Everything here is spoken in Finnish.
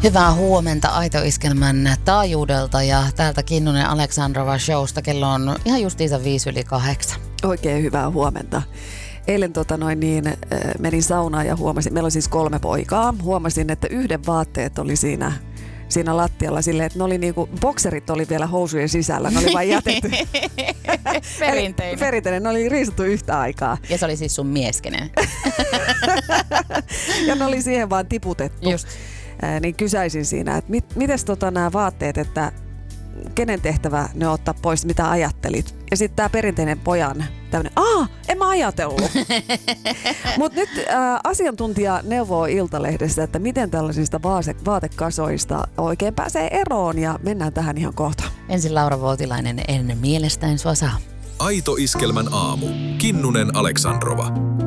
Hyvää huomenta Aito-iskelmän taajuudelta ja täältä Kinnunen Aleksandrova showsta. Kello on ihan justiinsa 7:05. Oikein hyvää huomenta. Eilen menin saunaan ja huomasin, meillä on siis 3 poikaa. Huomasin, että yhden vaatteet oli siinä lattialla silleen, että ne oli niinku, bokserit oli vielä housujen sisällä, ne oli vain jätetty. Perinteinen, ne oli riisuttu yhtä aikaa. Ja se oli siis sun mieskenen. Ja ne oli siihen vaan tiputettu. Just. Niin kysäisin siinä, että mites nämä vaatteet, että kenen tehtävä ne ottaa pois, mitä ajattelit? Ja sitten tämä perinteinen pojan tämmöinen, en mä ajatellut. Mutta nyt asiantuntija neuvoo Iltalehdessä, että miten tällaisista vaatekasoista oikein pääsee eroon, ja mennään tähän ihan kohta. Ensin Laura Vuotilainen, en mielestäni sua saa. Aito-iskelmän aamu. Kinnunen Aleksandrova.